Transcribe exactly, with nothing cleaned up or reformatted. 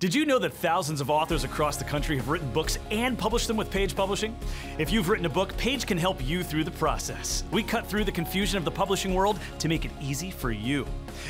Did you know that thousands of authors across the country have written books and published them with Page Publishing? If you've written a book, Page can help you through the process. We cut through the confusion of the publishing world to make it easy for you.